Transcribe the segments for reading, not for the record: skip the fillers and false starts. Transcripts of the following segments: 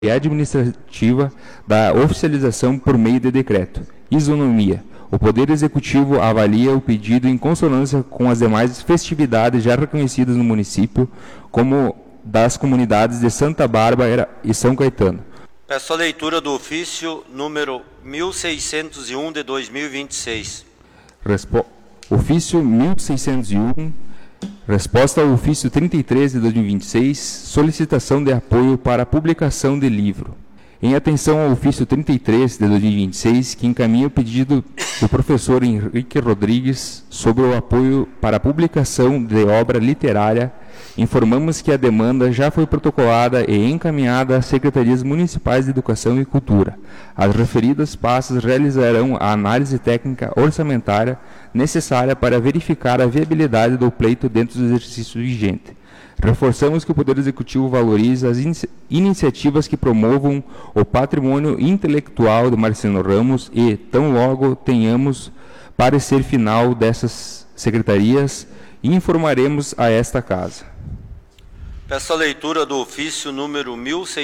e administrativa da oficialização por meio de decreto. Isonomia. O Poder Executivo avalia o pedido em consonância com as demais festividades já reconhecidas no município, como das comunidades de Santa Bárbara e São Caetano. Peço a leitura do ofício número 1601 de 2026. Ofício 1601, resposta ao ofício 33 de 2026, solicitação de apoio para a publicação de livro. Em atenção ao ofício 33 de 2026, que encaminha o pedido do professor Henrique Rodrigues sobre o apoio para a publicação de obra literária, informamos que a demanda já foi protocolada e encaminhada às Secretarias Municipais de Educação e Cultura. As referidas pastas realizarão a análise técnica orçamentária necessária para verificar a viabilidade do pleito dentro do exercício vigente. Reforçamos que o Poder Executivo valoriza as iniciativas que promovam o patrimônio intelectual de Marciano Ramos e, tão logo tenhamos parecer final dessas secretarias, informaremos a esta Casa. Peço a leitura do ofício número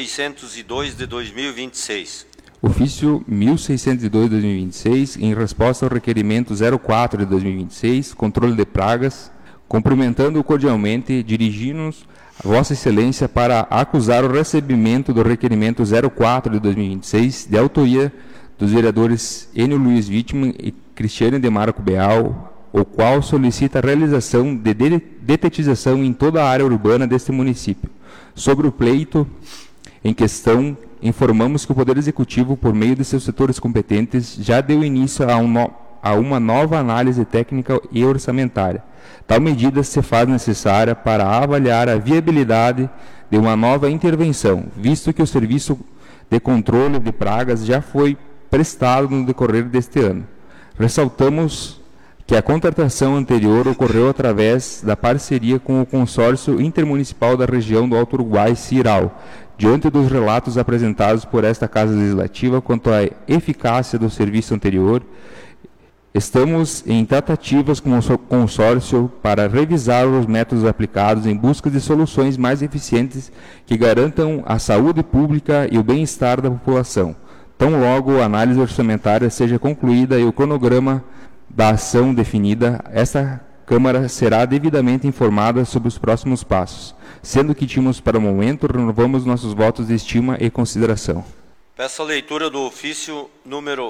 1602 de 2026. Ofício 1602 de 2026, em resposta ao requerimento 04 de 2026, controle de pragas, cumprimentando cordialmente, dirigimos a Vossa Excelência para acusar o recebimento do requerimento 04 de 2026, de autoria dos vereadores Enio Luiz Wittmann e Cristiane de Marco Beal, o qual solicita a realização de detetização em toda a área urbana deste município. Sobre o pleito em questão, informamos que o Poder Executivo, por meio de seus setores competentes, já deu início a uma nova análise técnica e orçamentária. Tal medida se faz necessária para avaliar a viabilidade de uma nova intervenção, visto que o serviço de controle de pragas já foi prestado no decorrer deste ano. Ressaltamos que a contratação anterior ocorreu através da parceria com o Consórcio Intermunicipal da Região do Alto Uruguai, CIRAL, diante dos relatos apresentados por esta Casa Legislativa quanto à eficácia do serviço anterior. Estamos em tratativas com o consórcio para revisar os métodos aplicados em busca de soluções mais eficientes que garantam a saúde pública e o bem-estar da população. Tão logo a análise orçamentária seja concluída e o cronograma da ação definida, esta Câmara será devidamente informada sobre os próximos passos. Sendo que tínhamos para o momento, renovamos nossos votos de estima e consideração. Peço a leitura do ofício número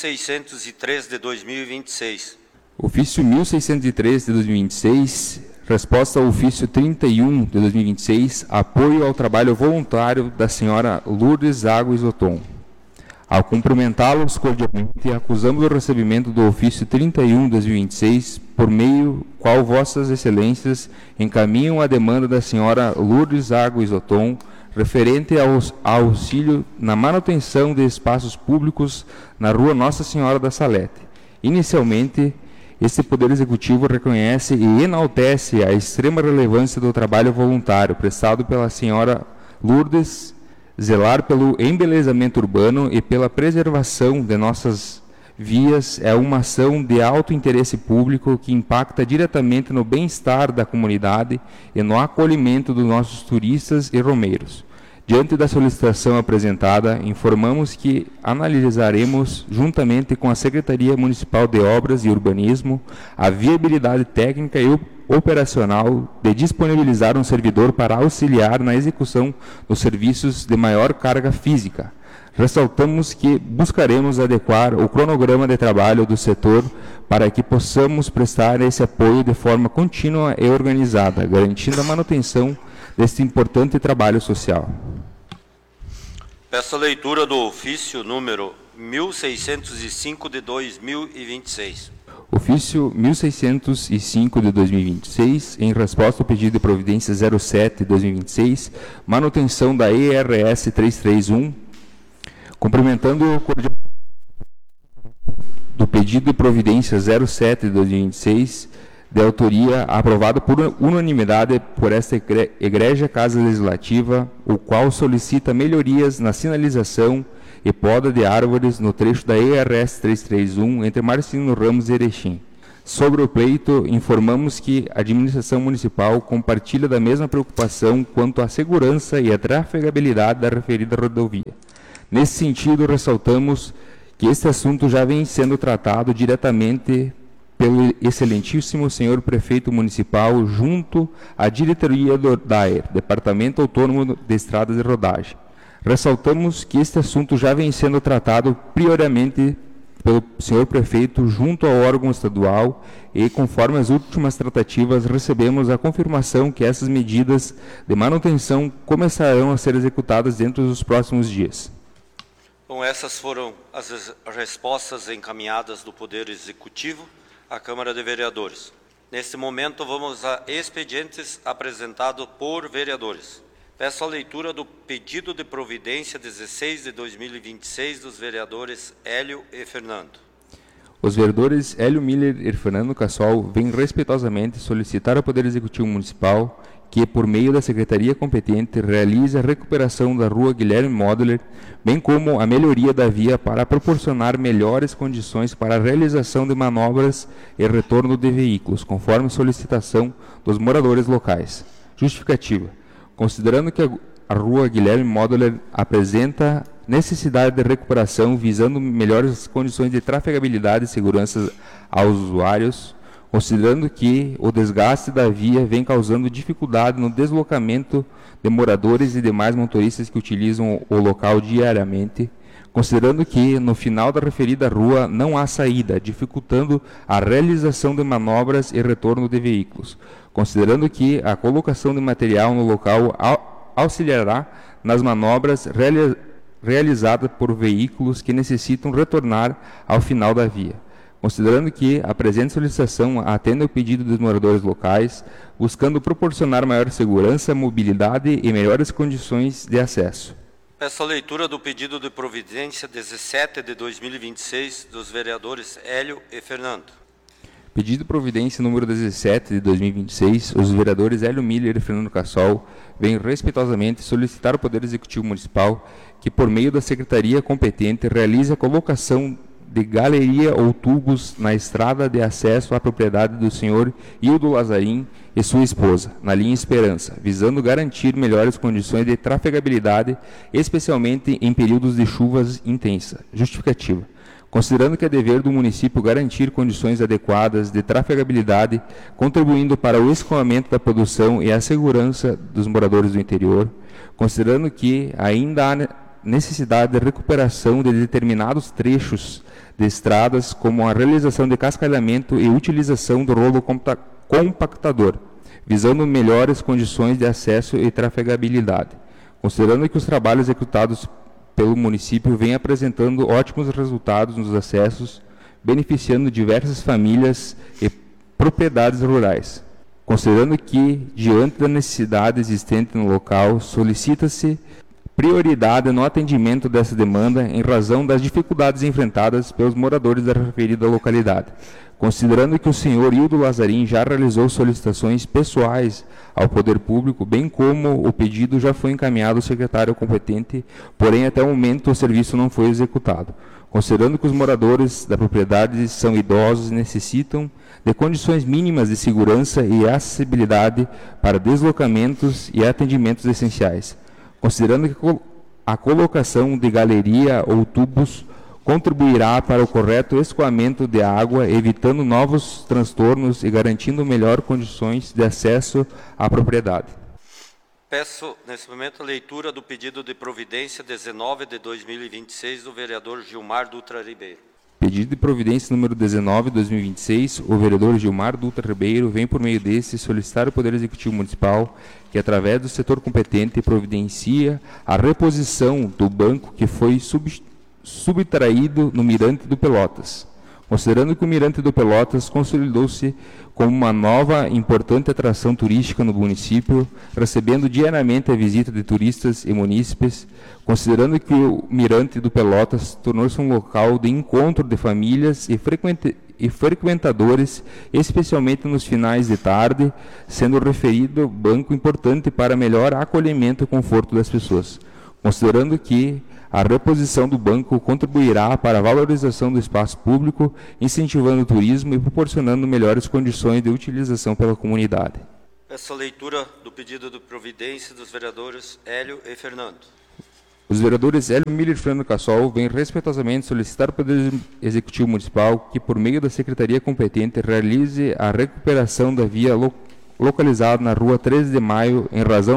1603 de 2026. Ofício 1603 de 2026, resposta ao ofício 31 de 2026, apoio ao trabalho voluntário da senhora Lourdes Zago Isoton. Ao cumprimentá-los cordialmente, acusamos o recebimento do ofício 31 de 2026, por meio qual vossas excelências encaminham a demanda da senhora Lourdes Zago Isoton, referente ao auxílio na manutenção de espaços públicos na rua Nossa Senhora da Salete. Inicialmente, este Poder Executivo reconhece e enaltece a extrema relevância do trabalho voluntário prestado pela senhora Lourdes, zelar pelo embelezamento urbano e pela preservação de nossas vias é uma ação de alto interesse público que impacta diretamente no bem-estar da comunidade e no acolhimento dos nossos turistas e romeiros. Diante da solicitação apresentada, informamos que analisaremos, juntamente com a Secretaria Municipal de Obras e Urbanismo, a viabilidade técnica e operacional de disponibilizar um servidor para auxiliar na execução dos serviços de maior carga física. Ressaltamos que buscaremos adequar o cronograma de trabalho do setor para que possamos prestar esse apoio de forma contínua e organizada, garantindo a manutenção deste importante trabalho social. Peço a leitura do ofício número 1605 de 2026. Ofício 1605 de 2026, em resposta ao pedido de providência 07 de 2026, manutenção da ERS 331, cumprimentando o cordialmente do pedido de providência 07 de 2026, de autoria aprovado por unanimidade por esta egrégia Casa Legislativa, o qual solicita melhorias na sinalização e poda de árvores no trecho da ERS 331 entre Marciano Ramos e Erechim. Sobre o pleito, informamos que a administração municipal compartilha da mesma preocupação quanto à segurança e à trafegabilidade da referida rodovia. Nesse sentido, ressaltamos que este assunto já vem sendo tratado diretamente pelo excelentíssimo senhor prefeito municipal junto à diretoria do DAER, Departamento Autônomo de Estradas de Rodagem. Ressaltamos que este assunto já vem sendo tratado prioritariamente pelo senhor prefeito junto ao órgão estadual e, conforme as últimas tratativas, recebemos a confirmação que essas medidas de manutenção começarão a ser executadas dentro dos próximos dias. Bom, essas foram as respostas encaminhadas do Poder Executivo à Câmara de Vereadores. Neste momento, vamos a expedientes apresentados por vereadores. Peço a leitura do pedido de providência 16 de 2026 dos vereadores Hélio e Fernando. Os vereadores Hélio Miller e Fernando Cassol vêm respeitosamente solicitar ao Poder Executivo Municipal que, por meio da Secretaria competente, realize a recuperação da rua Guilherme Modeler, bem como a melhoria da via para proporcionar melhores condições para a realização de manobras e retorno de veículos, conforme solicitação dos moradores locais. Justificativa. Considerando que a rua Guilherme Modeler apresenta necessidade de recuperação visando melhores condições de trafegabilidade e segurança aos usuários, considerando que o desgaste da via vem causando dificuldade no deslocamento de moradores e demais motoristas que utilizam o local diariamente, considerando que no final da referida rua não há saída, dificultando a realização de manobras e retorno de veículos, considerando que a colocação de material no local auxiliará nas manobras realizadas por veículos que necessitam retornar ao final da via, considerando que a presente solicitação atende ao pedido dos moradores locais, buscando proporcionar maior segurança, mobilidade e melhores condições de acesso. Peço a leitura do pedido de providência 17 de 2026 dos vereadores Hélio e Fernando. Pedido de providência número 17 de 2026, os vereadores Hélio Miller e Fernando Cassol vêm respeitosamente solicitar ao Poder Executivo Municipal que, por meio da Secretaria competente, realize a colocação de galeria ou tubos na estrada de acesso à propriedade do senhor Hildo Lazarim e sua esposa, na linha Esperança, visando garantir melhores condições de trafegabilidade, especialmente em períodos de chuvas intensas. Justificativa. Considerando que é dever do município garantir condições adequadas de trafegabilidade, contribuindo para o escoamento da produção e a segurança dos moradores do interior, considerando que ainda há necessidade de recuperação de determinados trechos de estradas, como a realização de cascalhamento e utilização do rolo compactador, visando melhores condições de acesso e trafegabilidade, considerando que os trabalhos executados pelo município vêm apresentando ótimos resultados nos acessos, beneficiando diversas famílias e propriedades rurais. Considerando que, diante da necessidade existente no local, solicita-se prioridade no atendimento dessa demanda em razão das dificuldades enfrentadas pelos moradores da referida localidade, considerando que o senhor Hildo Lazarim já realizou solicitações pessoais ao Poder Público, bem como o pedido já foi encaminhado ao secretário competente, porém até o momento o serviço não foi executado, considerando que os moradores da propriedade são idosos e necessitam de condições mínimas de segurança e acessibilidade para deslocamentos e atendimentos essenciais, considerando que a colocação de galeria ou tubos contribuirá para o correto escoamento de água, evitando novos transtornos e garantindo melhores condições de acesso à propriedade. Peço, nesse momento, a leitura do pedido de providência 19 de 2026 do vereador Gilmar Dutra Ribeiro. Pedido de providência número 19 de 2026, o vereador Gilmar Dutra Ribeiro vem, por meio desse, solicitar ao Poder Executivo Municipal que, através do setor competente, providencia a reposição do banco que foi subtraído no Mirante do Pelotas, considerando que o Mirante do Pelotas consolidou-se como uma nova importante atração turística no município, recebendo diariamente a visita de turistas e munícipes, considerando que o Mirante do Pelotas tornou-se um local de encontro de famílias e frequentadores, especialmente nos finais de tarde, sendo referido banco importante para melhor acolhimento e conforto das pessoas, considerando que A reposição do banco contribuirá para a valorização do espaço público, incentivando o turismo e proporcionando melhores condições de utilização pela comunidade. Peço a leitura do pedido de providência dos vereadores Hélio e Fernando. Os vereadores Hélio Miller e Fernando Cassol vêm respeitosamente solicitar ao Poder Executivo Municipal que, por meio da Secretaria competente, realize a recuperação da via localizada na rua 13 de Maio, em razão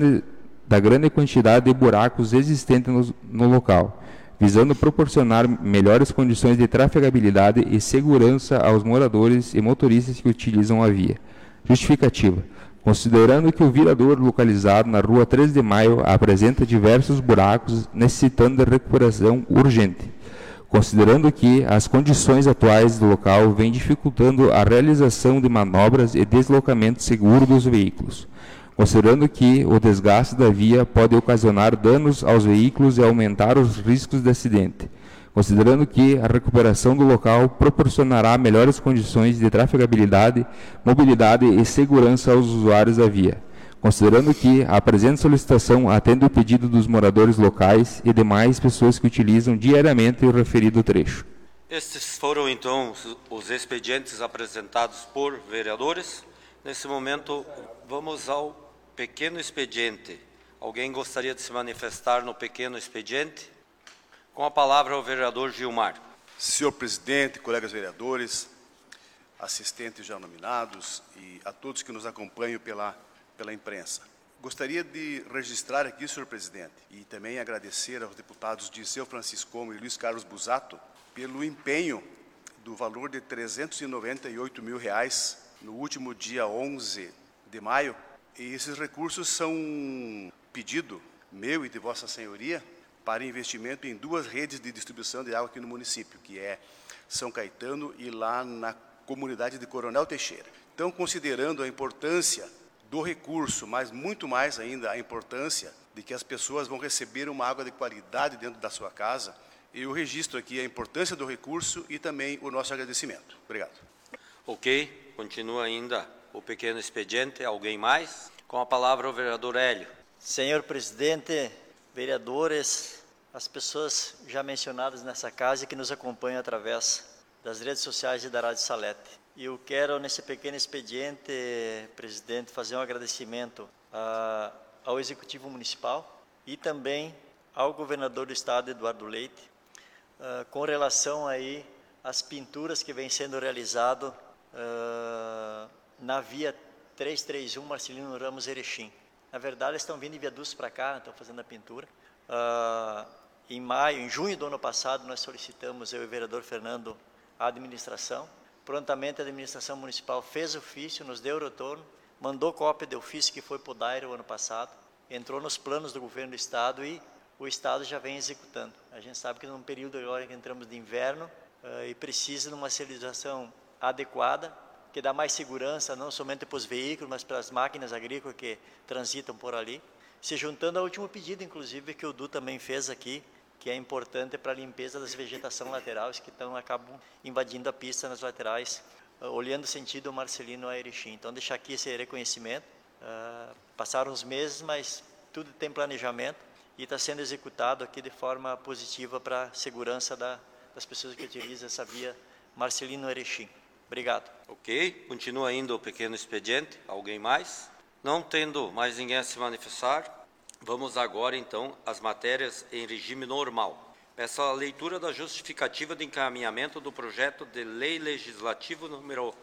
da grande quantidade de buracos existentes no local, visando proporcionar melhores condições de trafegabilidade e segurança aos moradores e motoristas que utilizam a via. Justificativa. Considerando que o virador localizado na rua 13 de Maio apresenta diversos buracos, necessitando de recuperação urgente. Considerando que as condições atuais do local vêm dificultando a realização de manobras e deslocamento seguro dos veículos. Considerando que o desgaste da via pode ocasionar danos aos veículos e aumentar os riscos de acidente. Considerando que a recuperação do local proporcionará melhores condições de trafegabilidade, mobilidade e segurança aos usuários da via. Considerando que a presente solicitação atende o pedido dos moradores locais e demais pessoas que utilizam diariamente o referido trecho. Estes foram, então, os expedientes apresentados por vereadores. Nesse momento, vamos ao pequeno expediente. Alguém gostaria de se manifestar no pequeno expediente? Com a palavra o vereador Gilmar. Senhor presidente, colegas vereadores, assistentes já nominados e a todos que nos acompanham pela imprensa. Gostaria de registrar aqui, senhor presidente, e também agradecer aos deputados Dirceu Franciscomo e Luiz Carlos Busato pelo empenho do valor de R$ 398 mil no último dia 11 de maio. E esses recursos são pedido meu e de Vossa Senhoria para investimento em duas redes de distribuição de água aqui no município, que é São Caetano e lá na comunidade de Coronel Teixeira. Então, considerando a importância do recurso, mas muito mais ainda a importância de que as pessoas vão receber uma água de qualidade dentro da sua casa, eu registro aqui a importância do recurso e também o nosso agradecimento. Obrigado. Ok, continua ainda o pequeno expediente. Alguém mais? Com a palavra o vereador Hélio. Senhor presidente, vereadores, as pessoas já mencionadas nessa casa e que nos acompanham através das redes sociais e da Rádio Salete. E eu quero, nesse pequeno expediente, presidente, fazer um agradecimento ao Executivo Municipal e também ao governador do Estado, Eduardo Leite, com relação aí às pinturas que vêm sendo realizadas na via 331 Marcelino Ramos Erechim. Na verdade, eles estão vindo em viadutos para cá, estão fazendo a pintura. Em junho do ano passado, nós solicitamos, eu e o vereador Fernando, a administração. Prontamente, a administração municipal fez ofício, nos deu o retorno, mandou cópia do ofício que foi para o DAIRO o ano passado, entrou nos planos do governo do Estado e o Estado já vem executando. A gente sabe que num período agora que entramos de inverno e precisa de uma sinalização adequada, que dá mais segurança, não somente para os veículos, mas para as máquinas agrícolas que transitam por ali. Se juntando ao último pedido, inclusive, que o Du também fez aqui, que é importante para a limpeza das vegetação laterais que acabam invadindo a pista nas laterais, olhando o sentido Marcelino a Erechim. Então, deixar aqui esse reconhecimento. Passaram uns meses, mas tudo tem planejamento e está sendo executado aqui de forma positiva para a segurança das pessoas que utilizam essa via Marcelino Erechim. Obrigado. Ok, continua ainda o pequeno expediente. Alguém mais? Não tendo mais ninguém a se manifestar, vamos agora, então, às matérias em regime normal. Peço a leitura da justificativa de encaminhamento do projeto de lei legislativo número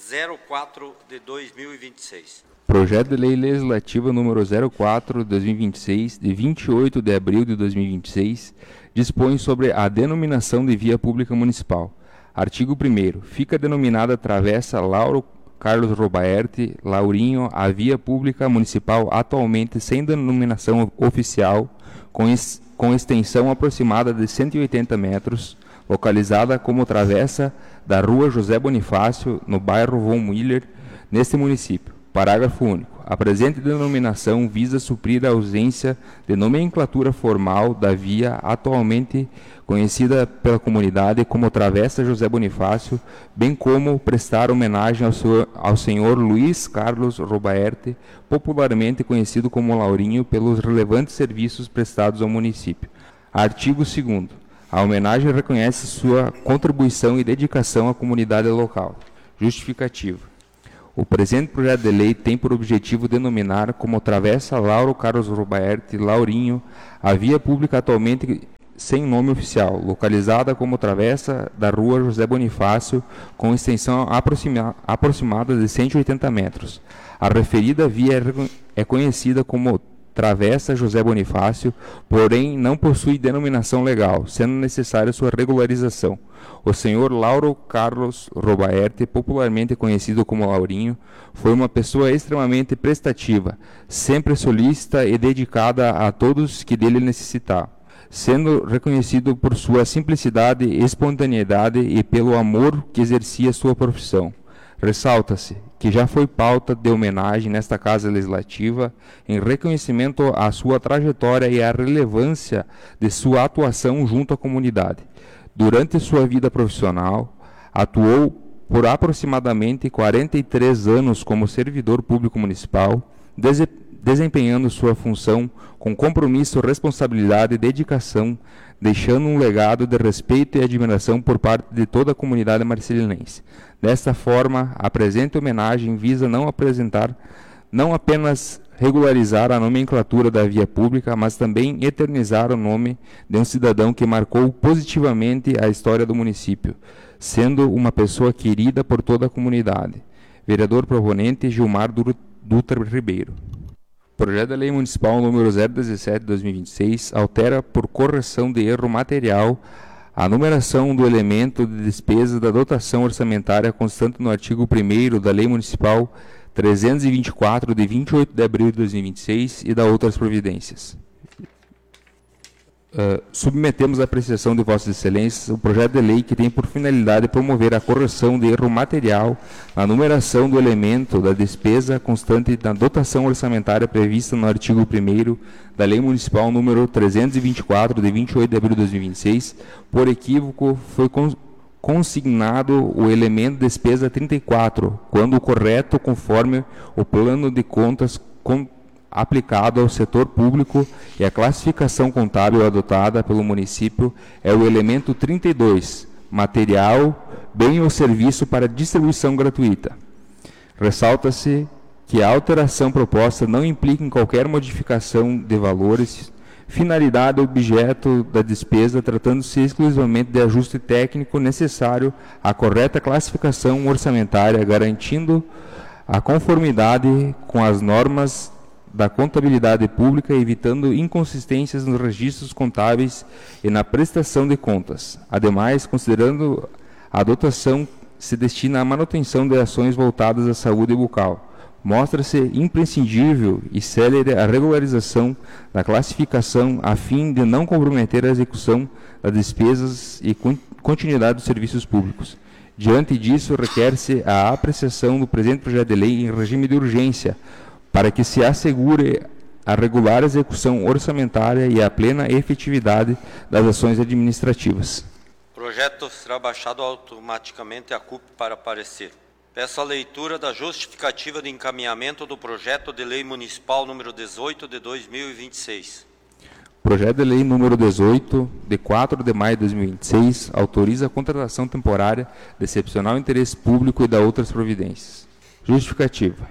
04 de 2026. Projeto de Lei Legislativa número 04 de 2026, de 28 de abril de 2026, dispõe sobre a denominação de via pública municipal. Artigo 1º. Fica denominada Travessa Lauro Carlos Robaerti Laurinho a via pública municipal atualmente sem denominação oficial, com extensão aproximada de 180 metros, localizada como travessa da Rua José Bonifácio, no bairro Von Miller, neste município. Parágrafo único. A presente denominação visa suprir a ausência de nomenclatura formal da via atualmente conhecida pela comunidade como Travessa José Bonifácio, bem como prestar homenagem ao senhor Luiz Carlos Robaerti, popularmente conhecido como Laurinho, pelos relevantes serviços prestados ao município. Artigo 2º. A homenagem reconhece sua contribuição e dedicação à comunidade local. Justificativa. O presente projeto de lei tem por objetivo denominar como Travessa Lauro Carlos Robaerti Laurinho a via pública atualmente sem nome oficial, localizada como Travessa da Rua José Bonifácio, com extensão aproximada de 180 metros. A referida via é conhecida como Travessa José Bonifácio, porém não possui denominação legal, sendo necessária sua regularização. O senhor Lauro Carlos Robaerti, popularmente conhecido como Laurinho, foi uma pessoa extremamente prestativa, sempre solícita e dedicada a todos que dele necessitavam, sendo reconhecido por sua simplicidade, espontaneidade e pelo amor que exercia sua profissão. Ressalta-se que já foi pauta de homenagem nesta Casa Legislativa em reconhecimento à sua trajetória e à relevância de sua atuação junto à comunidade. Durante sua vida profissional, atuou por aproximadamente 43 anos como servidor público municipal, desempenhando sua função com compromisso, responsabilidade e dedicação, deixando um legado de respeito e admiração por parte de toda a comunidade marcelinense. Desta forma, a presente homenagem visa não apenas regularizar a nomenclatura da via pública, mas também eternizar o nome de um cidadão que marcou positivamente a história do município, sendo uma pessoa querida por toda a comunidade. Vereador proponente Gilmar Dutra Ribeiro. Projeto de Lei Municipal número 017/2026 altera por correção de erro material a numeração do elemento de despesa da dotação orçamentária constante no artigo 1º da Lei Municipal 324, de 28 de abril de 2026 e da outras providências. Submetemos à apreciação de Vossas Excelências o projeto de lei que tem por finalidade promover a correção de erro material na numeração do elemento da despesa constante da dotação orçamentária prevista no artigo 1º da Lei Municipal número 324, de 28 de abril de 2026. Por equívoco, foi consignado o elemento despesa 34, quando o correto conforme o plano de contas aplicado ao setor público e a classificação contábil adotada pelo município é o elemento 32, material, bem ou serviço para distribuição gratuita. Ressalta-se que a alteração proposta não implica em qualquer modificação de valores, finalidade ou objeto da despesa, tratando-se exclusivamente de ajuste técnico necessário à correta classificação orçamentária, garantindo a conformidade com as normas da contabilidade pública, evitando inconsistências nos registros contábeis e na prestação de contas. Ademais, considerando a dotação se destina à manutenção de ações voltadas à saúde bucal, mostra-se imprescindível e célere a regularização da classificação a fim de não comprometer a execução das despesas e continuidade dos serviços públicos. Diante disso, requer-se a apreciação do presente projeto de lei em regime de urgência, para que se assegure a regular execução orçamentária e a plena efetividade das ações administrativas. O projeto será baixado automaticamente à CUP para parecer. Peço a leitura da justificativa de encaminhamento do projeto de lei municipal número 18 de 2026. Projeto de lei número 18, de 4 de maio de 2026, autoriza a contratação temporária de excepcional interesse público e da outras providências. Justificativa.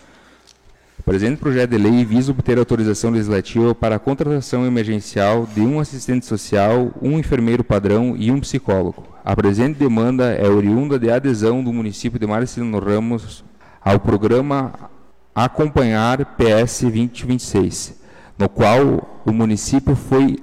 O presente projeto de lei visa obter autorização legislativa para a contratação emergencial de um assistente social, um enfermeiro padrão e um psicólogo. A presente demanda é oriunda de adesão do município de Marcelino Ramos ao programa Acompanhar PS 2026, no qual o município foi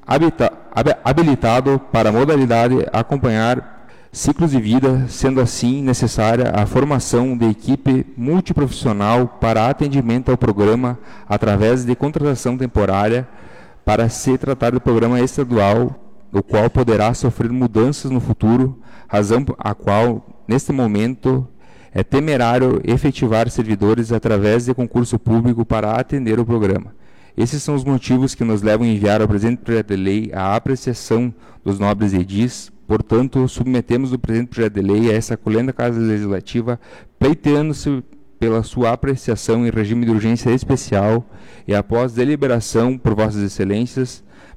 habilitado para a modalidade Acompanhar ciclos de vida, sendo assim necessária a formação de equipe multiprofissional para atendimento ao programa através de contratação temporária para se tratar do programa estadual, o qual poderá sofrer mudanças no futuro, razão a qual, neste momento, é temerário efetivar servidores através de concurso público para atender o programa. Esses são os motivos que nos levam a enviar ao presente projeto de lei a apreciação dos nobres edis. Portanto, submetemos o presente projeto de lei a essa colenda Casa Legislativa, pleiteando-se pela sua apreciação em regime de urgência especial e após deliberação por Vossas Excelências,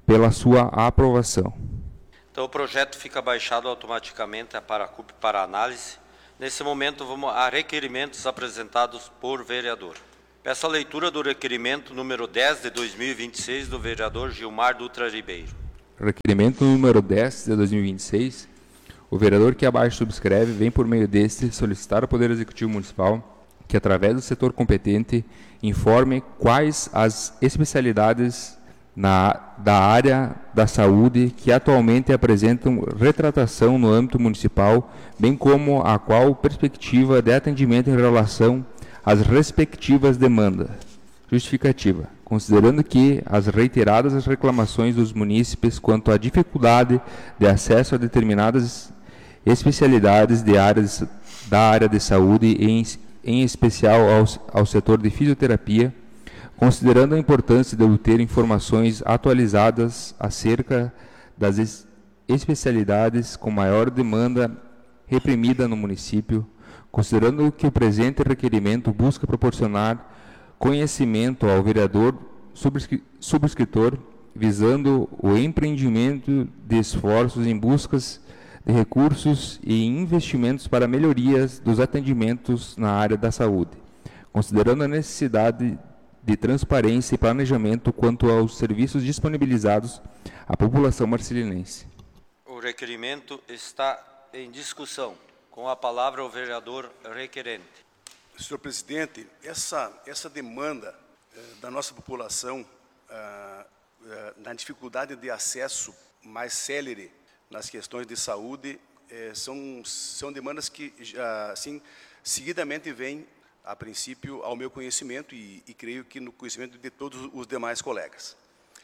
pela sua aprovação. Então, o projeto fica baixado automaticamente para a CUP para análise. Nesse momento, vamos a requerimentos apresentados por vereador. Peço a leitura do requerimento número 10 de 2026 do vereador Gilmar Dutra Ribeiro. Requerimento número 10 de 2026. O vereador que abaixo subscreve vem por meio deste solicitar ao Poder Executivo Municipal que, através do setor competente, informe quais as especialidades da área da saúde que atualmente apresentam retratação no âmbito municipal, bem como a qual perspectiva de atendimento em relação às respectivas demandas. Justificativa. Considerando que as reiteradas reclamações dos munícipes quanto à dificuldade de acesso a determinadas especialidades da área de saúde, em especial ao setor de fisioterapia, considerando a importância de obter informações atualizadas acerca das especialidades com maior demanda reprimida no município, considerando que o presente requerimento busca proporcionar conhecimento ao vereador subscritor, visando o empreendimento de esforços em buscas de recursos e investimentos para melhorias dos atendimentos na área da saúde, considerando a necessidade de transparência e planejamento quanto aos serviços disponibilizados à população marcilinense. O requerimento está em discussão. Com a palavra o vereador requerente. Senhor presidente, essa demanda da nossa população na dificuldade de acesso mais célere nas questões de saúde são demandas que, assim, seguidamente vêm, a princípio, ao meu conhecimento e creio que no conhecimento de todos os demais colegas.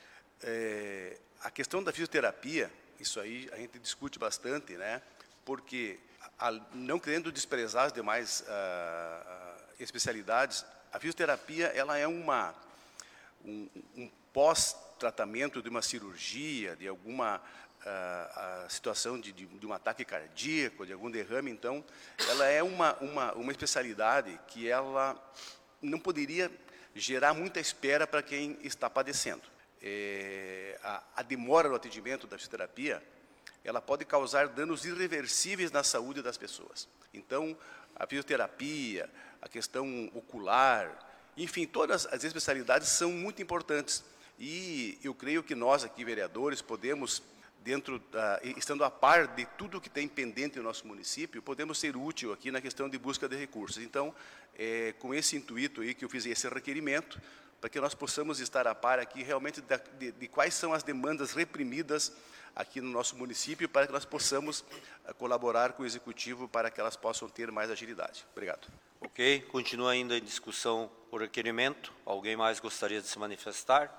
A questão da fisioterapia, isso aí a gente discute bastante, né? Porque, não querendo desprezar as demais especialidades, a fisioterapia ela é um pós-tratamento de uma cirurgia, de alguma situação de um ataque cardíaco, de algum derrame. Então, ela é uma especialidade que ela não poderia gerar muita espera para quem está padecendo. A demora no atendimento da fisioterapia, ela pode causar danos irreversíveis na saúde das pessoas. Então, a fisioterapia, a questão ocular, enfim, todas as especialidades são muito importantes. E eu creio que nós aqui, vereadores, podemos, estando a par de tudo que tem pendente no nosso município, podemos ser útil aqui na questão de busca de recursos. Então, com esse intuito aí que eu fiz esse requerimento, para que nós possamos estar a par aqui realmente de quais são as demandas reprimidas aqui no nosso município, para que nós possamos colaborar com o Executivo para que elas possam ter mais agilidade. Obrigado. Ok, continua ainda em discussão o requerimento. Alguém mais gostaria de se manifestar?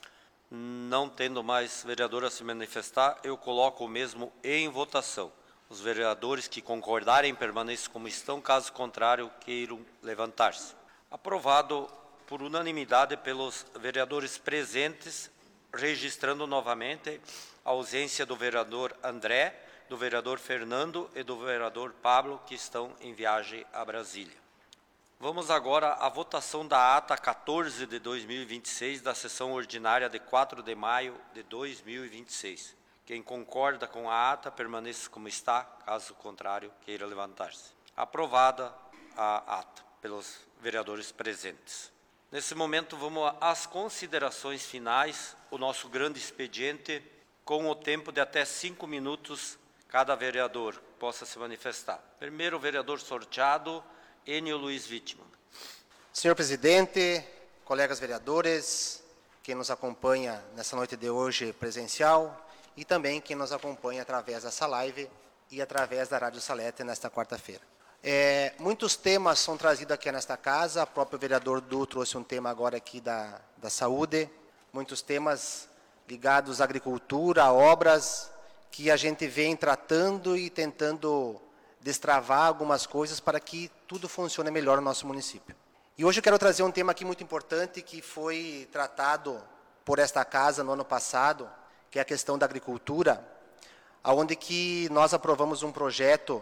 Não tendo mais vereador a se manifestar, eu coloco o mesmo em votação. Os vereadores que concordarem permaneçam como estão, caso contrário, queiram levantar-se. Aprovado por unanimidade pelos vereadores presentes, registrando novamente a ausência do vereador André, do vereador Fernando e do vereador Pablo, que estão em viagem a Brasília. Vamos agora à votação da ata 14 de 2026, da sessão ordinária de 4 de maio de 2026. Quem concorda com a ata, permaneça como está, caso contrário, queira levantar-se. Aprovada a ata pelos vereadores presentes. Nesse momento, vamos às considerações finais, o nosso grande expediente, com o tempo de até 5 minutos, cada vereador possa se manifestar. Primeiro, o vereador sorteado, Enio Luiz Wittmann. Senhor presidente, colegas vereadores, quem nos acompanha nessa noite de hoje presencial e também quem nos acompanha através dessa live e através da Rádio Salete nesta quarta-feira. Muitos temas são trazidos aqui nesta casa, o próprio vereador Du trouxe um tema agora aqui da saúde, muitos temas ligados à agricultura, a obras, que a gente vem tratando e tentando destravar algumas coisas para que tudo funcione melhor no nosso município. E hoje eu quero trazer um tema aqui muito importante que foi tratado por esta casa no ano passado, que é a questão da agricultura, onde que nós aprovamos um projeto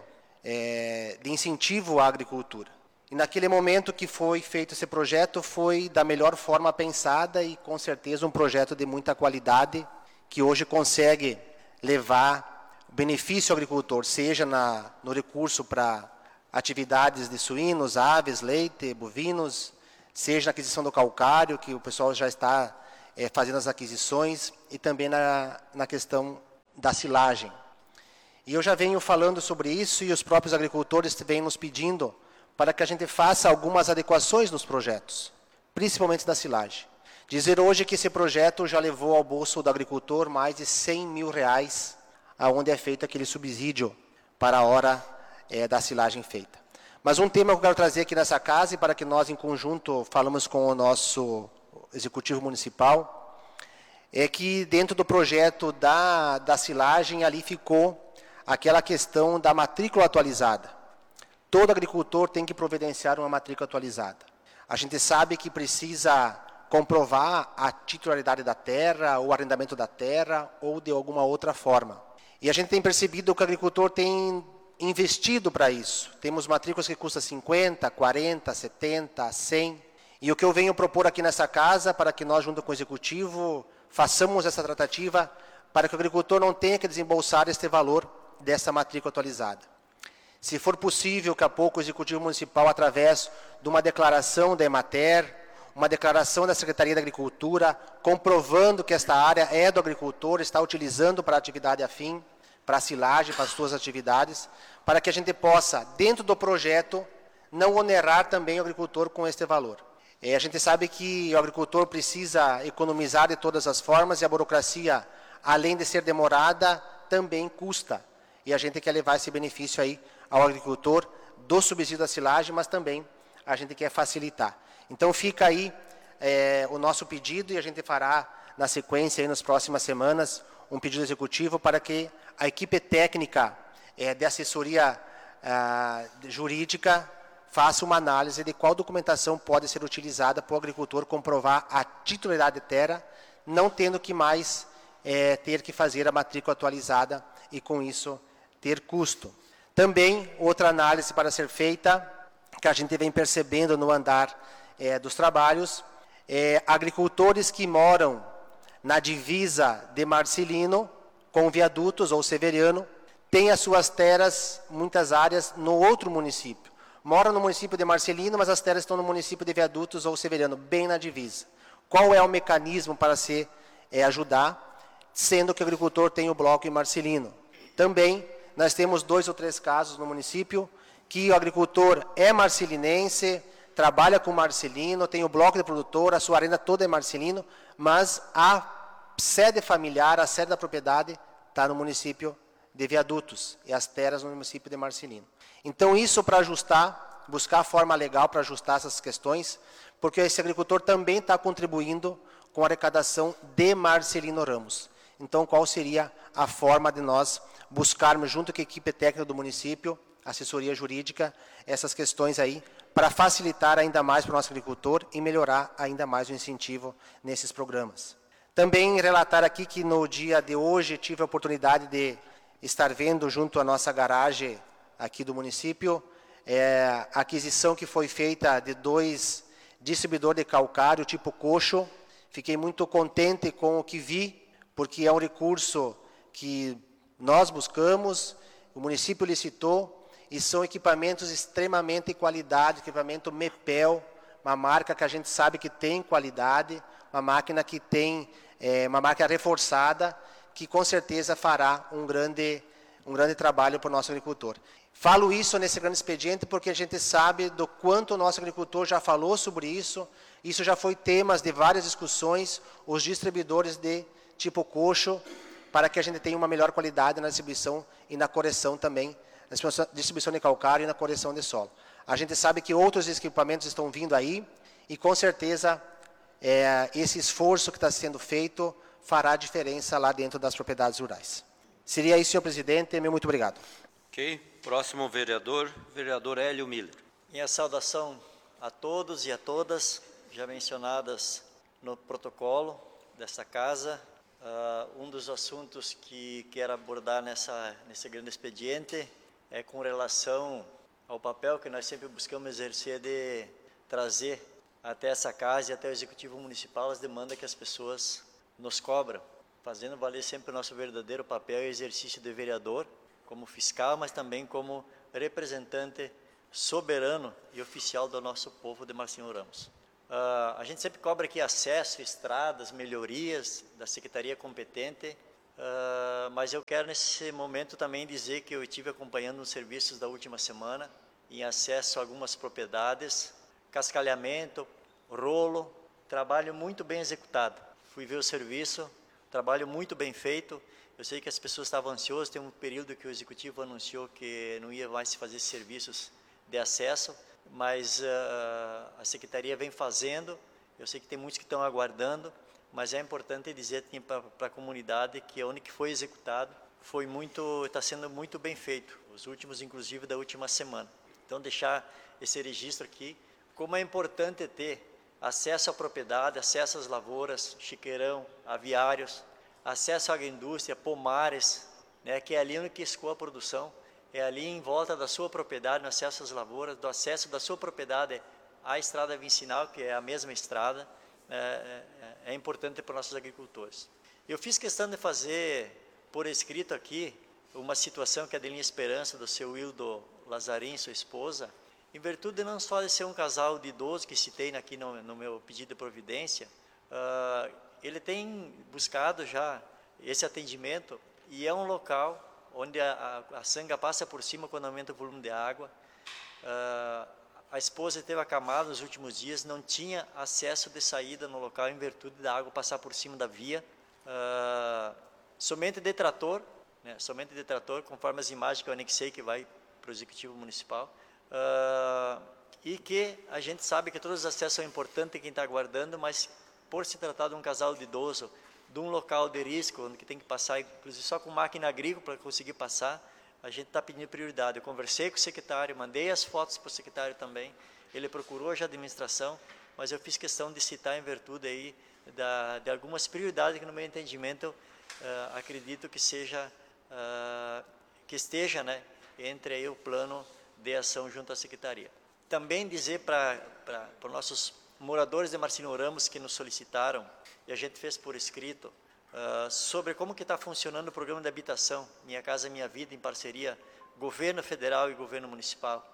de incentivo à agricultura. E naquele momento que foi feito esse projeto, foi da melhor forma pensada e com certeza um projeto de muita qualidade, que hoje consegue levar benefício ao agricultor, seja no recurso para atividades de suínos, aves, leite, bovinos, seja na aquisição do calcário, que o pessoal já está fazendo as aquisições, e também na questão da silagem. E eu já venho falando sobre isso, e os próprios agricultores vêm nos pedindo para que a gente faça algumas adequações nos projetos, principalmente da silagem. Dizer hoje que esse projeto já levou ao bolso do agricultor mais de R$100 mil, aonde é feito aquele subsídio para a hora da silagem feita. Mas um tema que eu quero trazer aqui nessa casa, e para que nós em conjunto falamos com o nosso executivo municipal, é que dentro do projeto da silagem ali ficou aquela questão da matrícula atualizada. Todo agricultor tem que providenciar uma matrícula atualizada. A gente sabe que precisa comprovar a titularidade da terra, o arrendamento da terra, ou de alguma outra forma. E a gente tem percebido que o agricultor tem investido para isso. Temos matrículas que custam 50, 40, 70, 100. E o que eu venho propor aqui nessa casa, para que nós, junto com o executivo, façamos essa tratativa, para que o agricultor não tenha que desembolsar este valor dessa matrícula atualizada. Se for possível, que a pouco o Executivo Municipal, através de uma declaração da Emater, uma declaração da Secretaria da Agricultura, comprovando que esta área é do agricultor, está utilizando para atividade afim, para a silagem, para as suas atividades, para que a gente possa, dentro do projeto, não onerar também o agricultor com este valor. A gente sabe que o agricultor precisa economizar de todas as formas, e a burocracia, além de ser demorada, também custa. E a gente quer levar esse benefício aí ao agricultor do subsídio da silagem, mas também a gente quer facilitar. Então fica aí o nosso pedido, e a gente fará na sequência, aí, nas próximas semanas, um pedido executivo para que a equipe técnica de assessoria jurídica faça uma análise de qual documentação pode ser utilizada para o agricultor comprovar a titularidade de terra, não tendo que mais ter que fazer a matrícula atualizada e, com isso, ter custo. Também, outra análise para ser feita, que a gente vem percebendo no andar dos trabalhos, agricultores que moram na divisa de Marcelino, com Viadutos ou Severiano, têm as suas terras, muitas áreas, no outro município. Moram no município de Marcelino, mas as terras estão no município de Viadutos ou Severiano, bem na divisa. Qual é o mecanismo para se ajudar, sendo que o agricultor tem o bloco em Marcelino? Também, nós temos 2 ou 3 casos no município, que o agricultor é marcelinense, trabalha com Marcelino, tem o bloco de produtor, a sua arenda toda é Marcelino, mas a sede familiar, a sede da propriedade, está no município de Viadutos, e as terras no município de Marcelino. Então, isso para ajustar, buscar a forma legal para ajustar essas questões, porque esse agricultor também está contribuindo com a arrecadação de Marcelino Ramos. Então, qual seria a forma de nós buscarmos, junto com a equipe técnica do município, assessoria jurídica, essas questões aí, para facilitar ainda mais para o nosso agricultor e melhorar ainda mais o incentivo nesses programas. Também relatar aqui que no dia de hoje tive a oportunidade de estar vendo junto à nossa garagem aqui do município a aquisição que foi feita de 2 distribuidores de calcário tipo coxo. Fiquei muito contente com o que vi, porque é um recurso que nós buscamos, o município licitou, e são equipamentos extremamente de qualidade, equipamento MEPEL, uma marca que a gente sabe que tem qualidade, uma máquina que tem uma marca reforçada, que com certeza fará um grande trabalho para o nosso agricultor. Falo isso nesse grande expediente porque a gente sabe do quanto o nosso agricultor já falou sobre isso já foi temas de várias discussões, os distribuidores de tipo coxo, para que a gente tenha uma melhor qualidade na distribuição e na correção também, na distribuição de calcário e na correção de solo. A gente sabe que outros equipamentos estão vindo aí e, com certeza, esse esforço que está sendo feito fará diferença lá dentro das propriedades rurais. Seria isso, senhor presidente. Muito obrigado. Ok. Próximo vereador Hélio Miller. Minha saudação a todos e a todas, já mencionadas no protocolo desta casa. Um dos assuntos que quero abordar nesse grande expediente é com relação ao papel que nós sempre buscamos exercer de trazer até essa casa e até o Executivo Municipal as demandas que as pessoas nos cobram. fazendo valer sempre o nosso verdadeiro papel e exercício de vereador, como fiscal, mas também como representante soberano e oficial do nosso povo de Marcinho Ramos. A gente sempre cobra aqui acesso, estradas, melhorias da secretaria competente, mas eu quero nesse momento também dizer que eu estive acompanhando os serviços da última semana, em acesso a algumas propriedades, cascalhamento, rolo, trabalho muito bem executado. Fui ver o serviço, trabalho muito bem feito. Eu sei que as pessoas estavam ansiosas, tem um período que o Executivo anunciou que não ia mais se fazer serviços de acesso, mas a Secretaria vem fazendo. Eu sei que tem muitos que estão aguardando, mas é importante dizer para a comunidade que onde que foi executado está sendo muito bem feito, os últimos inclusive da última semana. Então deixar esse registro aqui, como é importante ter acesso à propriedade, acesso às lavouras, chiqueirão, aviários, acesso à agroindústria, pomares, né, que é ali onde que escoa a produção, é ali em volta da sua propriedade, no acesso às lavouras, do acesso da sua propriedade à estrada vicinal, que é a mesma estrada, é importante para os nossos agricultores. Eu fiz questão de fazer por escrito aqui uma situação que é de linha Esperança, do seu Wildo Lazarim, sua esposa, em virtude de não só de ser um casal de idosos que citei aqui no meu pedido de providência, ele tem buscado já esse atendimento e é um local onde a sanga passa por cima quando aumenta o volume de água. A esposa teve acamada nos últimos dias, não tinha acesso de saída no local em virtude da água passar por cima da via. Somente de trator, conforme as imagens que eu anexei que vai para o Executivo Municipal, e que a gente sabe que todos os acessos são importantes quem está aguardando, mas por se tratar de um casal de idoso, de um local de risco, onde tem que passar, inclusive só com máquina agrícola para conseguir passar, a gente está pedindo prioridade. Eu conversei com o secretário, mandei as fotos para o secretário também, ele procurou já a administração, mas eu fiz questão de citar em virtude aí de algumas prioridades que no meu entendimento acredito que esteja, né, entre aí o plano de ação junto à secretaria. Também dizer para os nossos moradores de Marcinho Ramos que nos solicitaram, e a gente fez por escrito, sobre como que está funcionando o programa de habitação Minha Casa Minha Vida, em parceria governo federal e governo municipal,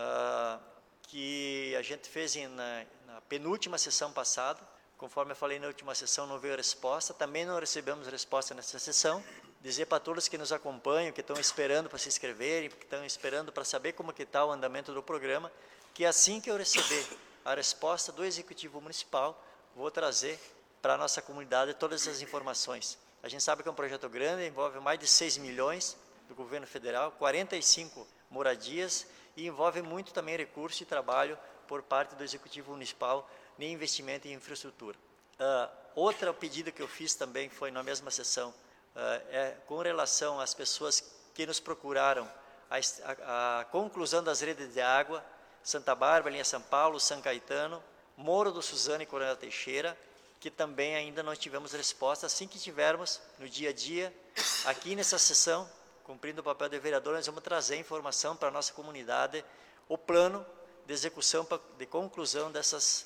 que a gente fez na penúltima sessão passada. Conforme eu falei na última sessão, não veio resposta, também não recebemos resposta nessa sessão. Dizer para todos que nos acompanham, que estão esperando para se inscreverem, que estão esperando para saber como que está o andamento do programa, que assim que eu receber a resposta do Executivo Municipal, vou trazer para a nossa comunidade todas essas informações. A gente sabe que é um projeto grande, envolve mais de 6 milhões do governo federal, 45 moradias e envolve muito também recurso e trabalho por parte do Executivo Municipal em investimento em infraestrutura. Outro pedido que eu fiz também foi na mesma sessão, com relação às pessoas que nos procuraram a conclusão das redes de água, Santa Bárbara, linha São Paulo, São Caetano, Moro do Suzano e Coronel Teixeira, que também ainda não tivemos resposta. Assim que tivermos, no dia a dia, aqui nessa sessão, cumprindo o papel de vereador, nós vamos trazer informação para a nossa comunidade, o plano de execução, de conclusão dessas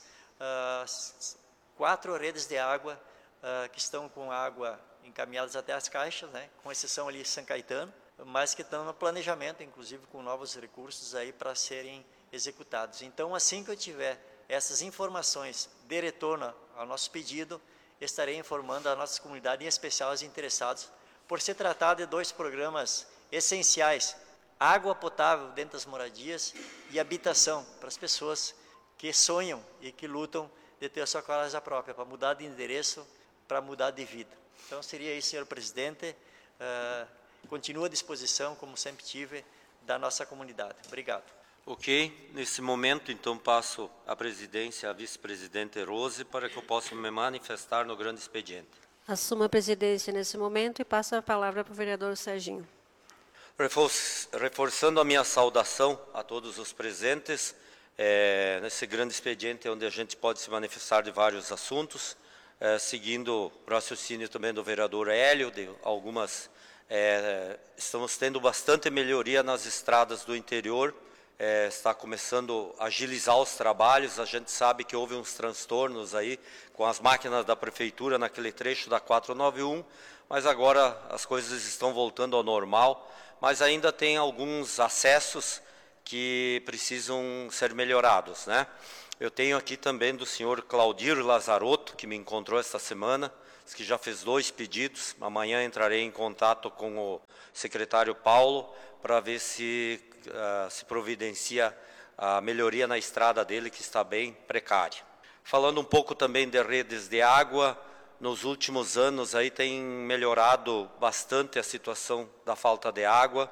4 redes de água que estão com água encaminhadas até as caixas, né, com exceção ali de São Caetano, mas que estão no planejamento, inclusive com novos recursos aí para serem executados. Então, assim que eu tiver essas informações de retorno ao nosso pedido, estarei informando a nossa comunidade, em especial os interessados, por se tratar de 2 programas essenciais: água potável dentro das moradias e habitação para as pessoas que sonham e que lutam de ter a sua casa própria, para mudar de endereço, para mudar de vida. Então, seria isso, senhor presidente. Continuo à disposição, como sempre tive, da nossa comunidade. Obrigado. Ok. Nesse momento, então, passo a presidência à vice-presidente Rose para que eu possa me manifestar no grande expediente. Assumo a presidência nesse momento e passo a palavra para o vereador Serginho. Reforçando a minha saudação a todos os presentes, nesse grande expediente onde a gente pode se manifestar de vários assuntos, seguindo o raciocínio também do vereador Hélio, de algumas, estamos tendo bastante melhoria nas estradas do interior, está começando a agilizar os trabalhos. A gente sabe que houve uns transtornos aí com as máquinas da prefeitura naquele trecho da 491, mas agora as coisas estão voltando ao normal, mas ainda tem alguns acessos que precisam ser melhorados, né? Eu tenho aqui também do senhor Claudir Lazarotto, que me encontrou esta semana, que já fez 2 pedidos. Amanhã entrarei em contato com o secretário Paulo para ver se se providencia a melhoria na estrada dele, que está bem precária. Falando um pouco também de redes de água, nos últimos anos aí tem melhorado bastante a situação da falta de água.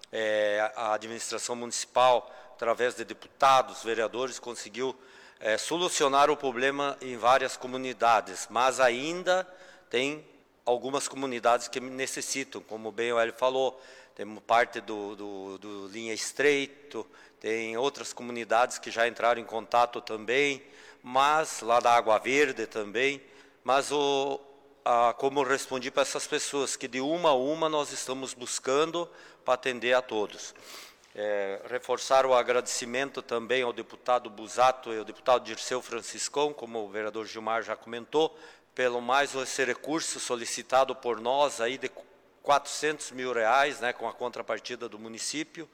A administração municipal, através de deputados, vereadores, conseguiu solucionar o problema em várias comunidades, mas ainda tem algumas comunidades que necessitam, como bem o Hélio falou, temos parte do Linha Estreito, tem outras comunidades que já entraram em contato também, mas lá da Água Verde também, mas como eu respondi para essas pessoas, que de uma a uma nós estamos buscando para atender a todos. Reforçar o agradecimento também ao deputado Busato e ao deputado Dirceu Franciscão, como o vereador Gilmar já comentou, pelo mais esse recurso solicitado por nós aí de R$400 mil, né, com a contrapartida do município,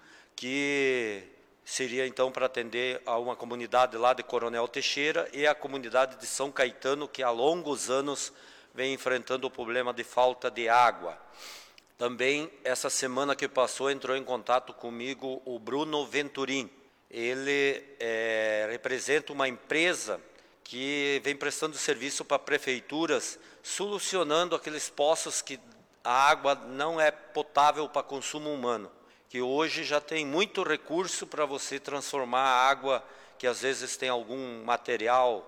que seria então para atender a uma comunidade lá de Coronel Teixeira e a comunidade de São Caetano, que há longos anos vem enfrentando o problema de falta de água. Também, essa semana que passou, entrou em contato comigo o Bruno Venturim. Ele representa uma empresa que vem prestando serviço para prefeituras, solucionando aqueles poços que a água não é potável para consumo humano, que hoje já tem muito recurso para você transformar a água, que às vezes tem algum material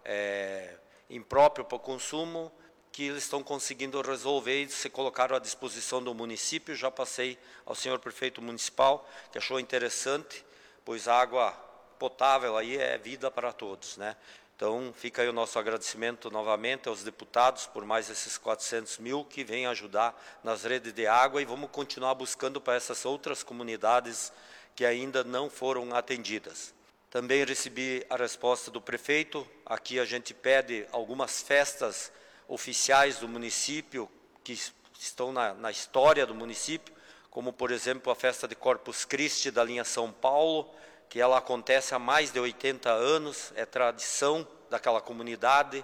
impróprio para o consumo, que eles estão conseguindo resolver e se colocaram à disposição do município. Já passei ao senhor prefeito municipal, que achou interessante, pois a água potável aí é vida para todos, né? Então, fica aí o nosso agradecimento novamente aos deputados por mais esses 400 mil que vêm ajudar nas redes de água, e vamos continuar buscando para essas outras comunidades que ainda não foram atendidas. Também recebi a resposta do prefeito. Aqui a gente pede algumas festas oficiais do município que estão na história do município, como, por exemplo, a festa de Corpus Christi da linha São Paulo, que ela acontece há mais de 80 anos, é tradição daquela comunidade,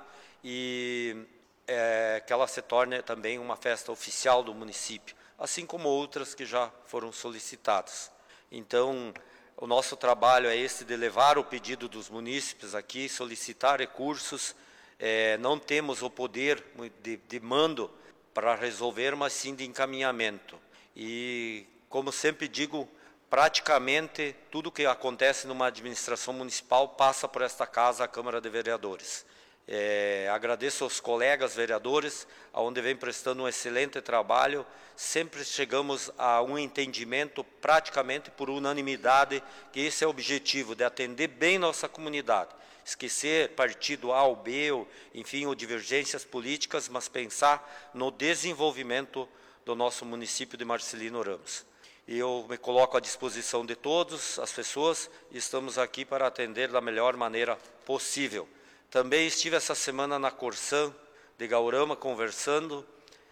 e que ela se torne também uma festa oficial do município, assim como outras que já foram solicitadas. Então, o nosso trabalho é esse, de levar o pedido dos munícipes aqui, solicitar recursos. Não temos o poder de mando para resolver, mas sim de encaminhamento. E, como sempre digo, praticamente tudo que acontece numa administração municipal passa por esta casa, a Câmara de Vereadores. Agradeço aos colegas vereadores, onde vem prestando um excelente trabalho. Sempre chegamos a um entendimento, praticamente por unanimidade, que esse é o objetivo, de atender bem nossa comunidade. Esquecer partido A ou B, ou, enfim, ou divergências políticas, mas pensar no desenvolvimento do nosso município de Marcelino Ramos. E eu me coloco à disposição de todas as pessoas e estamos aqui para atender da melhor maneira possível. Também estive essa semana na Corsã de Gaurama conversando.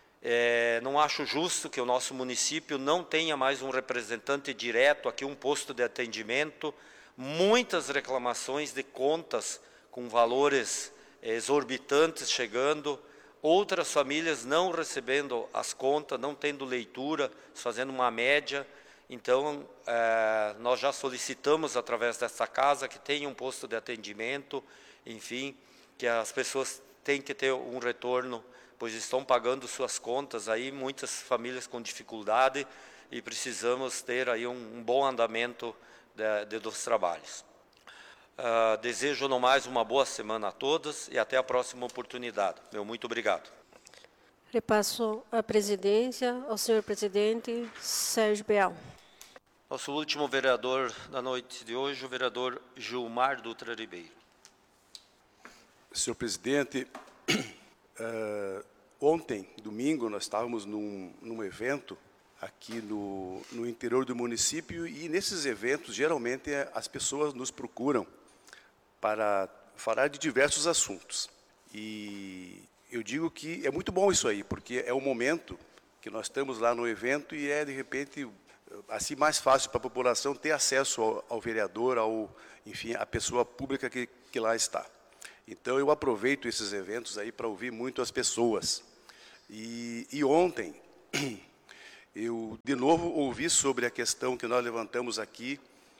Não acho justo que o nosso município não tenha mais um representante direto aqui, um posto de atendimento. Muitas reclamações de contas com valores exorbitantes chegando, outras famílias não recebendo as contas, não tendo leitura, fazendo uma média. Então, nós já solicitamos através dessa casa que tenha um posto de atendimento, enfim, que as pessoas têm que ter um retorno, pois estão pagando suas contas aí, muitas famílias com dificuldade, e precisamos ter aí um bom andamento dos trabalhos. Desejo no mais uma boa semana a todos e até a próxima oportunidade. Meu muito obrigado. Repasso a presidência ao senhor presidente Sérgio Beal. Nosso último vereador da noite de hoje, o vereador Gilmar Dutra Ribeiro. Senhor presidente, ontem, domingo, nós estávamos num evento aqui no interior do município, e nesses eventos, geralmente, as pessoas nos procuram para falar de diversos assuntos. E eu digo que é muito bom isso aí, porque é o momento que nós estamos lá no evento e é, de repente, assim, mais fácil para a população ter acesso ao vereador, enfim, à pessoa pública que lá está. Então, eu aproveito esses eventos aí para ouvir muito as pessoas. E ontem, eu, de novo, ouvi sobre a questão que nós levantamos aqui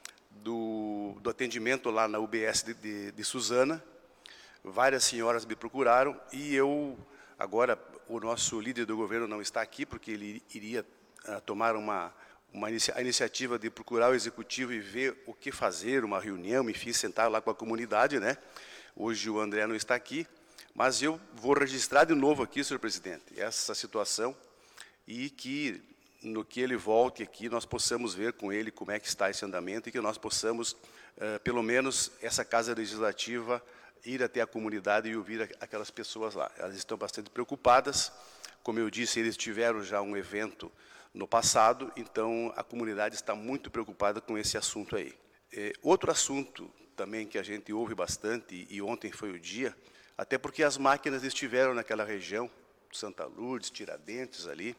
do atendimento lá na UBS de Suzana. Várias senhoras me procuraram e eu, agora, o nosso líder do governo não está aqui, porque ele iria tomar a iniciativa de procurar o executivo e ver o que fazer, uma reunião, enfim, sentar lá com a comunidade, né? Hoje o André não está aqui, mas eu vou registrar de novo aqui, senhor presidente, essa situação, e que, no que ele volte aqui, nós possamos ver com ele como é que está esse andamento e que nós possamos, pelo menos, essa Casa Legislativa, ir até a comunidade e ouvir aquelas pessoas lá. Elas estão bastante preocupadas. Como eu disse, eles tiveram já um evento no passado, então a comunidade está muito preocupada com esse assunto aí. Outro assunto também que a gente ouve bastante, e ontem foi o dia, até porque as máquinas estiveram naquela região, Santa Lourdes, Tiradentes ali,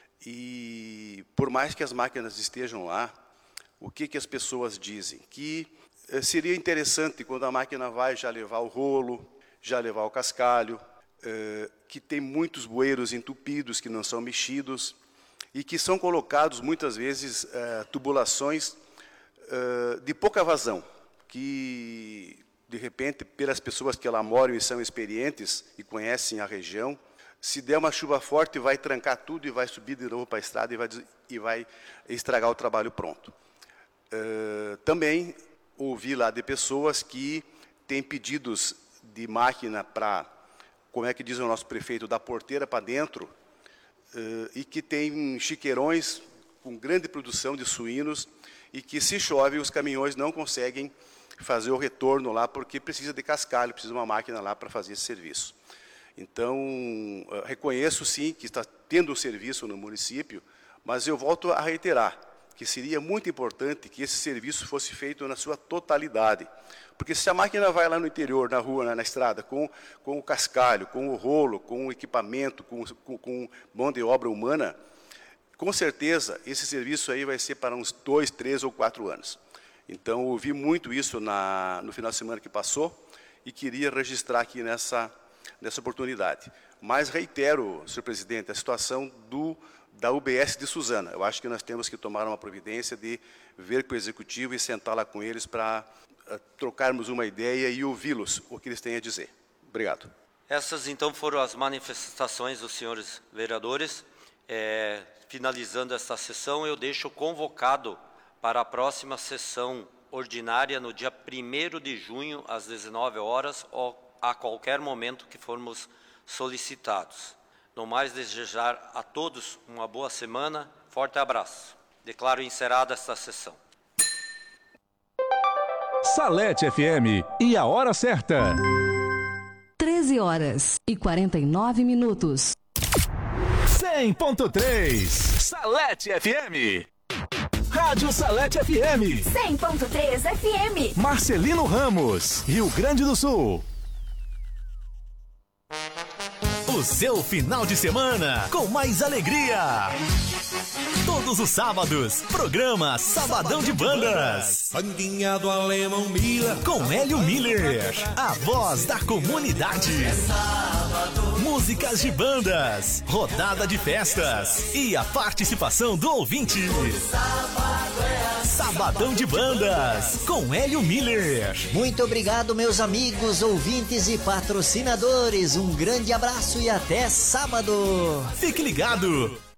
e por mais que as máquinas estejam lá, o que as pessoas dizem? Que seria interessante, quando a máquina vai, já levar o rolo, já levar o cascalho, que tem muitos bueiros entupidos que não são mexidos, e que são colocados, muitas vezes, tubulações de pouca vazão, que, de repente, pelas pessoas que lá moram e são experientes e conhecem a região, se der uma chuva forte, vai trancar tudo e vai subir de novo para a estrada e vai estragar o trabalho pronto. Também ouvi lá de pessoas que têm pedidos de máquina para, como é que diz o nosso prefeito, da porteira para dentro, e que tem chiqueirões com grande produção de suínos e que, se chove, os caminhões não conseguem fazer o retorno lá porque precisa de cascalho, precisa de uma máquina lá para fazer esse serviço. Então, reconheço, sim, que está tendo um serviço no município, mas eu volto a reiterar que seria muito importante que esse serviço fosse feito na sua totalidade. Porque se a máquina vai lá no interior, na rua, na estrada, com o cascalho, com o rolo, com o equipamento, com mão de obra humana, com certeza esse serviço aí vai ser para uns 2, 3 ou 4 anos. Então, ouvi muito isso no final de semana que passou e queria registrar aqui nessa oportunidade. Mas reitero, senhor presidente, a situação da UBS de Suzana. Eu acho que nós temos que tomar uma providência de ver com o executivo e sentar lá com eles para trocarmos uma ideia e ouvi-los, o que eles têm a dizer. Obrigado. Essas, então, foram as manifestações dos senhores vereadores. Finalizando esta sessão, eu deixo convocado para a próxima sessão ordinária, no dia 1º de junho, às 19 horas, ou a qualquer momento que formos solicitados. No mais, desejar a todos uma boa semana. Forte abraço. Declaro encerrada esta sessão. Salete FM e a hora certa. 13h49. 100.3 Salete FM. Rádio Salete FM. 100.3 FM. Marcelino Ramos, Rio Grande do Sul. O seu final de semana com mais alegria. Todos os sábados, programa Sabadão de Bandas. Banguinha do Alemão Miller. Com Hélio Miller, a voz da comunidade. Músicas de bandas, rodada de festas e a participação do ouvinte. Sabadão de Bandas, com Hélio Miller. Muito obrigado, meus amigos, ouvintes e patrocinadores. Um grande abraço e até sábado. Fique ligado.